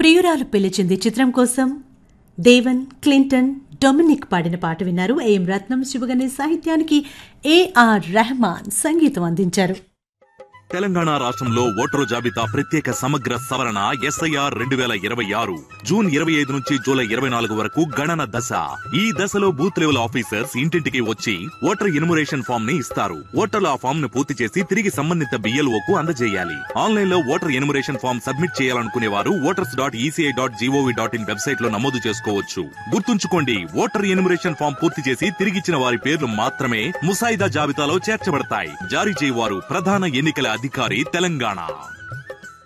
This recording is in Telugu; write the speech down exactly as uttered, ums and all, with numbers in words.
ప్రియురాలు పిలిచింది చిత్రం కోసం దేవన్, క్లింటన్, డొమినిక్ పాడిన పాట విన్నారు. ఏం రత్నం శివగణేశ్ సాహిత్యానికి ఏఆర్ రెహమాన్ సంగీతం అందించారు. తెలంగాణ రాష్ట్రంలో ఓటరు జాబితా ప్రత్యేక సమగ్ర సవరణ ఎస్ఐఆర్ రెండు వేల ఇరవై ఆరు జూన్ ఇరవై ఐదు నుంచి జూలై ఇరవై నాలుగు వరకు గణన దశ. ఈ దశలో బూత్ లెవెల్ ఆఫీసర్స్ ఇంటింటికి వచ్చి ఓటర్ ఎన్యుమరేషన్ ఫామ్ ని ఇస్తారు. ఓటర్లు ఆ ఫామ్ ను పూర్తి చేసి తిరిగి సంబంధిత బిఎల్ఓకు అందజేయాలి. ఆన్లైన్ లో ఓటర్ ఎన్యుమరేషన్ ఫామ్ సబ్మిట్ చేయాలనుకునే వారు voters dot ECI dot GOV dot in website లో నమోదు చేసుకోవచ్చు. గుర్తుంచుకోండి, ఓటర్ ఎన్యుమరేషన్ ఫామ్ పూర్తి చేసి తిరిగిచ్చిన వారి పేర్లు మాత్రమే ముసాయిదా జాబితాలో చేర్చబడతాయి. జారీ చేయవారు ప్రధాన ఎన్నికల అధికారి తెలంగాణ.